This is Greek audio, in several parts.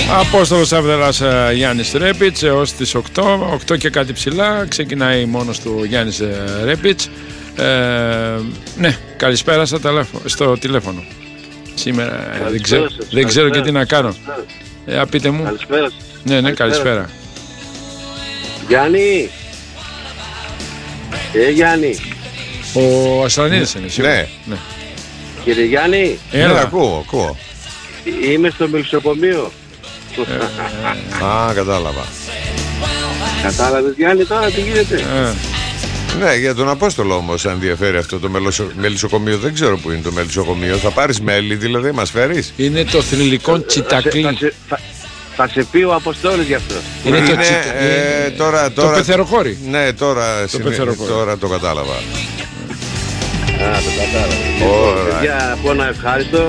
Απόστολος Αβδελάς Γιάννης Ρέπιτς έως τις 8 και κάτι ψηλά. Ξεκινάει μόνος του Γιάννης Ρέπιτς. Ναι, καλησπέρα στο τηλέφωνο. Σήμερα δεν ξέρω και τι να κάνω. Πείτε μου. Καλησπέρα. Ναι, καλησπέρα. Γιάννη. Γιάννη. Ο Ασλανίδης είναι σίγουρα. Ναι. Κύριε Γιάννη. Έλα. Ακούω. Είμαι στο μελισσοκομείο. Κατάλαβα. Κατάλαβες Γιάννη τώρα τι γίνεται? Ναι, για τον Απόστολο όμως ενδιαφέρει αυτό το μελισσοκομείο. Δεν ξέρω που είναι το μελισσοκομείο. Θα πάρεις μέλι δηλαδή, μας φέρεις? Είναι το θρυλικό Τσιτακλή. Θα σε πει ο Αποστόλης γι' αυτό. Είναι το πεθεροχώρι. Ναι, τώρα το κατάλαβα. Το κατάλαβα. Παιδιά, πω ένα ευχάριστο.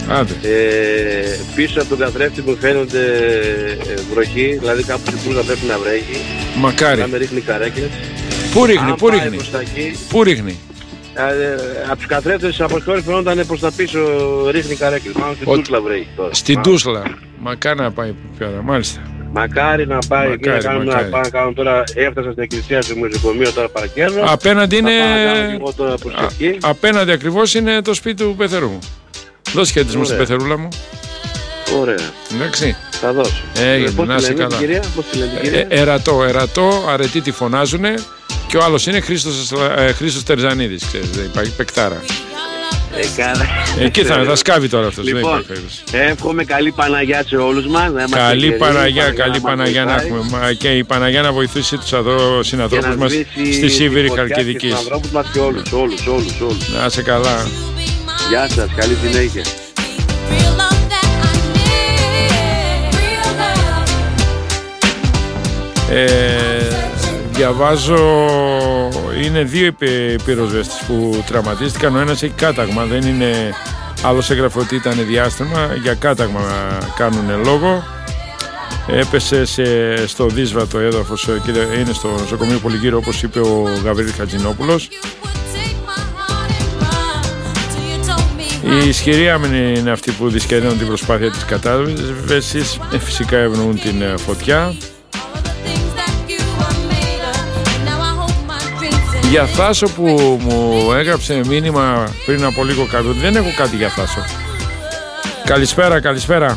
Πίσω από τον καθρέφτη μου φαίνονται βροχή, δηλαδή κάπου στην Τούζα πρέπει να βρέχει. Μακάρι. Να με ρίχνει καρέκλες. Πού ρίχνει? Από τους καθρέφτες της Αποστόλης φαινόταν προς τα πίσω ρίχνει καρέκλες. Μάλλον στην Τούσλα βρέχει τώρα. Στην Τούσλα. Μακάρι να πάει πέρα, μάλιστα. Μακάρι να πάει εκεί να κάνουμε τώρα. Έφτασα στην εκκλησία του μελισσοκομείου, τώρα παρακέρδω. Απέναντι είναι. Απέναντι ακριβώς είναι το σπίτι του πεθερού μου. Δώσε χαιρετισμό στην πεθερούλα μου. Ωραία. Εντάξει. Θα δώσω. Έγινε, να είσαι καλά. Ερατό, αρετή τη φωνάζουνε. Και ο άλλος είναι Χρήστος Τερζανίδης. Ξέρεις, δεν υπάρχει παικτάρα. Εκεί θα σκάβει τώρα αυτός. Λοιπόν, εύχομαι καλή Παναγιά σε όλους μας. Καλή Παναγιά να έχουμε. Και η Παναγιά να βοηθήσει τους συνανθρώπους μας στη Σίβηρη Χαλκιδικής. Τους ανθρώπους μας και όλους. Να είσαι καλά. Γεια σας, καλή συνέχεια. Διαβάζω, είναι δύο πυροσβέστες που τραυματίστηκαν. Ο ένας έχει κάταγμα, δεν είναι, άλλος έγραφε ότι ήταν διάστημα. Για κάταγμα κάνουν λόγο. Έπεσε στο δύσβατο έδαφος και είναι στο νοσοκομείο Πολυγύρου, όπως είπε ο Γαβρίλης Χατζηνόπουλος. Οι ισχυροί άμυνοι είναι αυτοί που δυσκεραίνουν την προσπάθεια της κατάσβεσης. Φυσικά ευνοούν την φωτιά. Για Θάσο που μου έγραψε μήνυμα πριν από λίγο κάτω, δεν έχω κάτι για Θάσο. Καλησπέρα.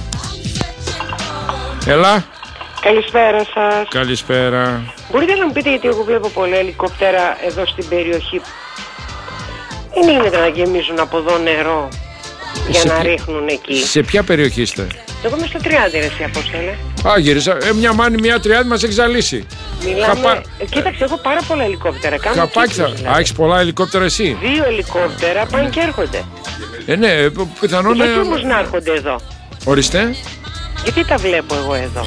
Έλα. Καλησπέρα σας. Καλησπέρα. Μπορείτε να μου πείτε, γιατί εγώ βλέπω πολλά ελικόπτερα εδώ στην περιοχή. Δεν γίνεται να γεμίζουν από εδώ νερό για να ρίχνουν εκεί? Σε ποια περιοχή είστε? Εγώ είμαι στο Τριάδι, ρε εσύ Απόστολε. Γύρισα. Μια μάνη, μια Τριάδι μας έχει ζαλίσει. Μιλάμε. Κοίταξε, έχω πάρα πολλά ελικόπτερα. Έχεις πολλά ελικόπτερα εσύ? 2 ελικόπτερα πάνε και έρχονται. Ναι, πιθανόν. Γιατί όμως να έρχονται εδώ? Ορίστε. Γιατί τα βλέπω εγώ εδώ?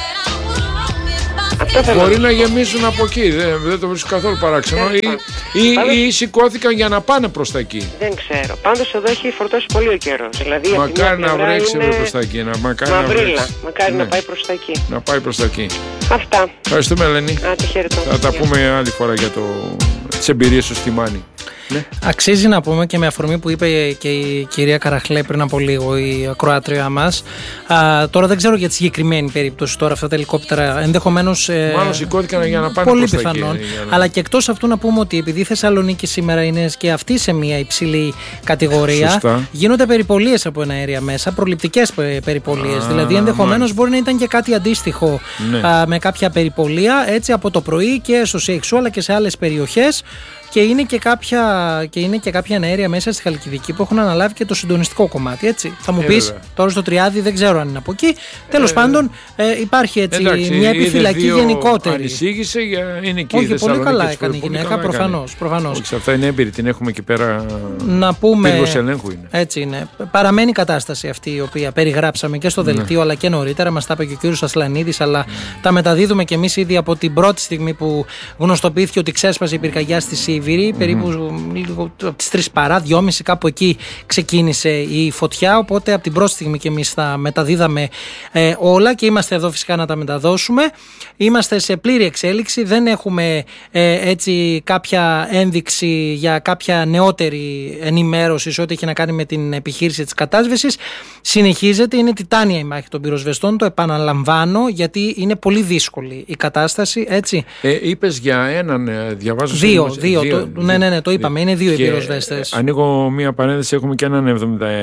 Μπορεί να γεμίσουν από εκεί, δεν το βρίσκω καθόλου παράξενο. Ή σηκώθηκαν για να πάνε προς τα εκεί. Δεν ξέρω. Πάντως εδώ έχει φορτώσει πολύ ο καιρός. Δηλαδή, μακάρι να βρέξει προς τα εκεί. Μακάρι να πάει προς τα εκεί. Να πάει προς τα εκεί. Αυτά. Ευχαριστούμε, Ελένη. Θα τα πούμε άλλη φορά για τις εμπειρίες σου στη Μάνη. Ναι. Αξίζει να πούμε, και με αφορμή που είπε και η κυρία Καραχλέ πριν από λίγο, η ακροάτρια μας. Τώρα δεν ξέρω για τη συγκεκριμένη περίπτωση τώρα αυτά τα ελικόπτερα. Ενδεχομένως. Μάλλον σηκώθηκαν για να πάνε πολύ προς τα πιθανόν. εκεί. Αλλά και εκτός αυτού να πούμε ότι επειδή η Θεσσαλονίκη σήμερα είναι και αυτή σε μια υψηλή κατηγορία, σωστά, γίνονται περιπολίες από εναέρια μέσα, προληπτικές περιπολίες. Δηλαδή ενδεχομένως μπορεί να ήταν και κάτι αντίστοιχο, ναι, με κάποια περιπολία έτσι από το πρωί και στο ΣΕΙΞΟ αλλά και σε άλλες περιοχές. Και είναι και κάποια εναέρια μέσα στη Χαλκιδική που έχουν αναλάβει και το συντονιστικό κομμάτι. Έτσι. Θα μου πεις, τώρα στο Τριάδι δεν ξέρω αν είναι από εκεί. Τέλος πάντων, υπάρχει έτσι μια επιφυλακή γενικότερη. Ανησύγησε, είναι εκεί. Όχι, πολύ καλά έκανε η γυναίκα, προφανώς. Όχι, αυτά είναι έμπειρη, την έχουμε εκεί πέρα. Να πούμε. Πύργος ελέγχου είναι. Έτσι είναι. Παραμένει η κατάσταση αυτή η οποία περιγράψαμε και στο δελτίο, αλλά και νωρίτερα. Μας τα είπε και ο κύριος Ασλανίδης, αλλά τα μεταδίδουμε κι εμείς ήδη από την πρώτη στιγμή που γνωστοποιήθηκε ότι ξέσπασε η πυρκαγιά στη Σίβη. Σίβηρη, περίπου λίγο από τις 3 παρά, 2.30 κάπου εκεί ξεκίνησε η φωτιά, οπότε από την πρώτη στιγμή και εμείς τα μεταδίδαμε όλα και είμαστε εδώ φυσικά να τα μεταδώσουμε. Είμαστε σε πλήρη εξέλιξη, δεν έχουμε έτσι κάποια ένδειξη για κάποια νεότερη ενημέρωση σε ό,τι έχει να κάνει με την επιχείρηση της κατάσβεσης. Συνεχίζεται, είναι τιτάνια η μάχη των πυροσβεστών, το επαναλαμβάνω, γιατί είναι πολύ δύσκολη η κατάσταση, έτσι. Είπες για έναν, διαβάζω. Δύο. Ναι, το είπαμε, είναι 2 οι πυροσβέστες. Ανοίγω μία παρένθεση, έχουμε και έναν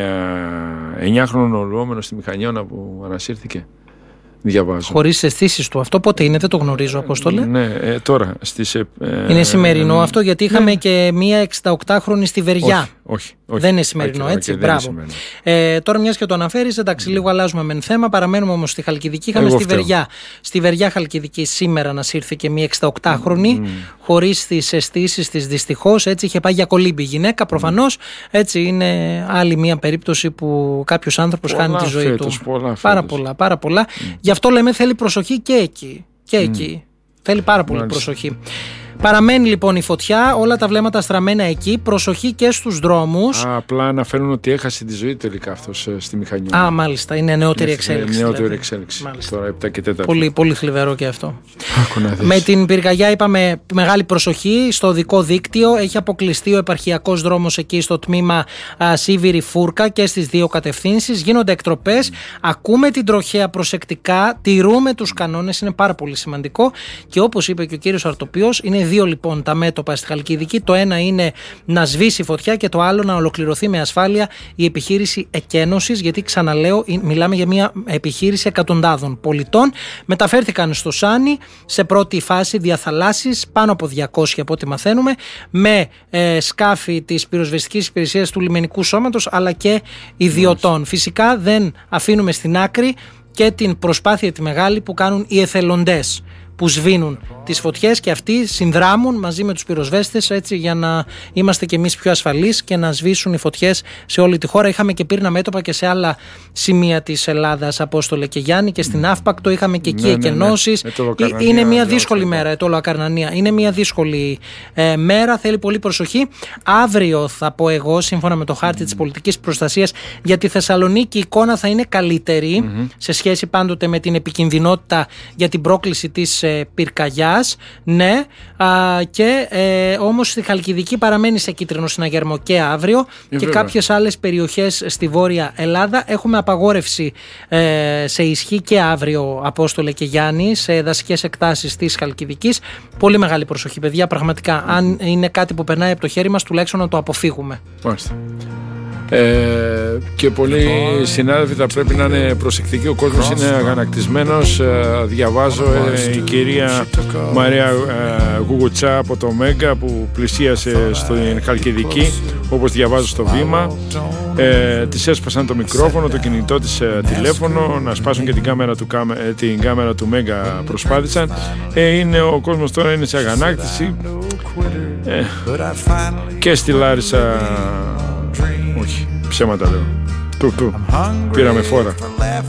79χρονο ολογόμενο στη Μηχανιώνα που ανασύρθηκε. Διαβάζω. Χωρίς αισθήσεις του. Αυτό πότε είναι, δεν το γνωρίζω, Απόστολε. Ναι, τώρα. Είναι σημερινό αυτό, γιατί είχαμε και μία 68χρονη στη Βεριά. Όχι. Δεν είναι σημερινό, έτσι. Μπράβο. Τώρα, μιας και το αναφέρεις, εντάξει, λίγο αλλάζουμε μεν θέμα. Παραμένουμε όμως στη Χαλκιδική. Είχαμε στη Βεριά. Στη Βεριά Χαλκιδική σήμερα ανασύρθηκε μία 68χρονη, χωρίς τις αισθήσεις της, δυστυχώς. Έτσι, είχε πάει για κολύμπη γυναίκα, προφανώς. Έτσι, είναι άλλη μία περίπτωση που κάποιος άνθρωπος χάνει τη ζωή του. Πάρα πολλά. Γι' αυτό λέμε θέλει προσοχή και εκεί. Θέλει πάρα πολύ προσοχή. Παραμένει λοιπόν η φωτιά, όλα τα βλέμματα στραμμένα εκεί, προσοχή και στους δρόμους. Απλά αναφέρουν ότι έχασε τη ζωή τελικά αυτός στη Μηχανιώνα. Μάλιστα, είναι νεότερη εξέλιξη. Νεότερη εξέλιξη. Τώρα 7 και 4. Πολύ, πολύ θλιβερό και αυτό. Με την πυρκαγιά είπαμε μεγάλη προσοχή στο οδικό δίκτυο. Έχει αποκλειστεί ο επαρχιακός δρόμος εκεί στο τμήμα Σίβηρη Φούρκα και στις 2 κατευθύνσεις. Γίνονται εκτροπές. Ακούμε την τροχέα προσεκτικά. Τηρούμε τους κανόνες. Είναι πάρα πολύ σημαντικό. Και όπως είπε και ο κύριος Αρτοπίος, είναι 2 λοιπόν τα μέτωπα στη Χαλκιδική. Το ένα είναι να σβήσει η φωτιά και το άλλο να ολοκληρωθεί με ασφάλεια η επιχείρηση εκένωσης, γιατί ξαναλέω μιλάμε για μια επιχείρηση εκατοντάδων πολιτών. Μεταφέρθηκαν στο Σάνι σε πρώτη φάση διαθαλάσσεις, πάνω από 200 από ό,τι μαθαίνουμε, με σκάφη της πυροσβεστικής υπηρεσίας του λιμενικού σώματος αλλά και ιδιωτών. Φυσικά δεν αφήνουμε στην άκρη και την προσπάθεια τη μεγάλη που κάνουν οι εθελοντές που σβήνουν τις φωτιές και αυτοί συνδράμουν μαζί με τους πυροσβέστες, έτσι, για να είμαστε κι εμείς πιο ασφαλείς και να σβήσουν οι φωτιές σε όλη τη χώρα. Είχαμε και πύρνα μέτωπα και σε άλλα σημεία της Ελλάδας, Απόστολε και Γιάννη, και στην Αύπακτο είχαμε και εκεί εκενώσεις. Είναι μια δύσκολη μέρα, Ακαρνανία. Είναι μια δύσκολη μέρα, θέλει πολύ προσοχή. Αύριο θα πω εγώ, σύμφωνα με το χάρτη της πολιτικής προστασίας, για τη Θεσσαλονίκη η εικόνα θα είναι καλύτερη σε σχέση πάντοτε με την επικινδυνότητα για την πρόκληση της πυρκαγιάς, ναι, και όμως στη Χαλκιδική παραμένει σε κίτρινο συναγερμό και αύριο και κάποιες άλλες περιοχές στη Βόρεια Ελλάδα έχουμε απαγόρευση σε ισχύ και αύριο, Απόστολε και Γιάννη, σε δασικές εκτάσεις της Χαλκιδικής. Πολύ μεγάλη προσοχή, παιδιά, πραγματικά. Αν είναι κάτι που περνάει από το χέρι μας, τουλάχιστον να το αποφύγουμε. Μάλιστα. Και πολλοί συνάδελφοι θα πρέπει να είναι προσεκτικοί. Ο κόσμος είναι αγανακτισμένος. Διαβάζω η κυρία Μαρία Γουγουτσά από το Μέγκα που πλησίασε στην Χαλκιδική, όπως διαβάζω στο Βήμα. Της έσπασαν το μικρόφωνο, το κινητό της τηλέφωνο, να σπάσουν και την κάμερα του Μέγκα προσπάθησαν. Ο κόσμος τώρα είναι σε αγανάκτηση. Και στη Λάρισα, όχι, ψέματα λέω. Πήραμε φόρα.